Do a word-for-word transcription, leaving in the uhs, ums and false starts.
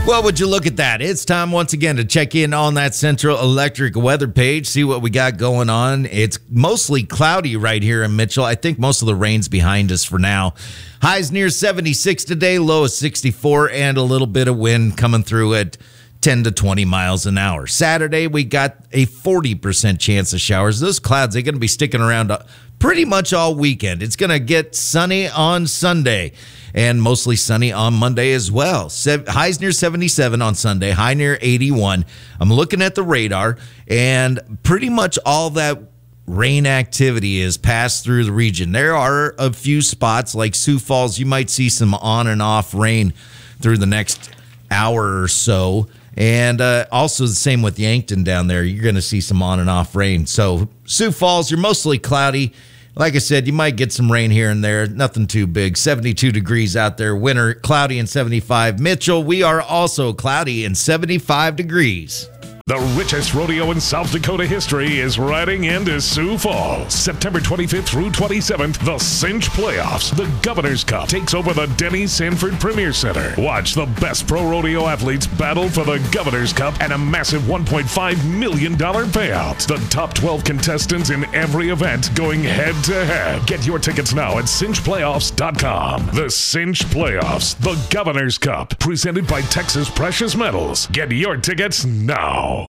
Well, would you look at that? It's time once again to check in on that Central Electric weather page, see what we got going on. It's mostly cloudy right here in Mitchell. I think most of the rain's behind us for now. Highs near seventy-six today, low is sixty-four, and a little bit of wind coming through at ten to twenty miles an hour. Saturday, we got a forty percent chance of showers. Those clouds are going to be sticking around pretty much all weekend. It's going to get sunny on Sunday and mostly sunny on Monday as well. Se- highs near seventy-seven on Sunday, high near eighty-one. I'm looking at the radar, and pretty much all that rain activity is passed through the region. There are a few spots like Sioux Falls. You might see some on and off rain through the next hour or so. And uh, also the same with Yankton down there. You're going to see some on and off rain. So Sioux Falls, you're mostly cloudy. Like I said, you might get some rain here and there. Nothing too big. seventy-two degrees out there. Winter, cloudy and seventy-five. Mitchell, we are also cloudy and seventy-five degrees. The richest rodeo in South Dakota history is riding into Sioux Falls. September twenty-fifth through twenty-seventh, the Cinch Playoffs. The Governor's Cup takes over the Denny Sanford Premier Center. Watch the best pro rodeo athletes battle for the Governor's Cup and a massive one point five million dollars payout. The top twelve contestants in every event going head to head. Get your tickets now at cinch playoffs dot com. The Cinch Playoffs, the Governor's Cup, presented by Texas Precious Metals. Get your tickets now.